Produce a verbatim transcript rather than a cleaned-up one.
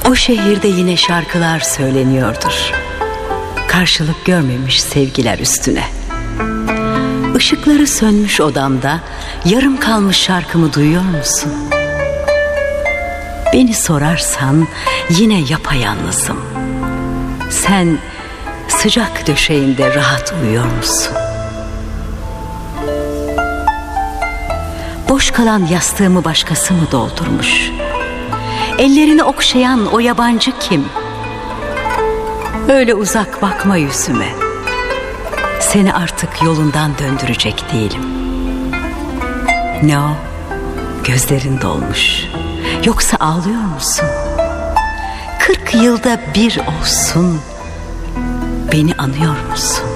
O şehirde yine şarkılar söyleniyordur. Karşılık görmemiş sevgiler üstüne. Işıkları sönmüş odamda yarım kalmış şarkımı duyuyor musun? Beni sorarsan yine yapayalnızım. Sen sıcak döşeğinde rahat uyuyor musun? Boş kalan yastığımı başkası mı doldurmuş? Ellerini okşayan o yabancı kim? Öyle uzak bakma yüzüme. Seni artık yolundan döndürecek değilim. Ne o? Gözlerin dolmuş. Yoksa ağlıyor musun? Kırk yılda bir olsun beni anıyor musun?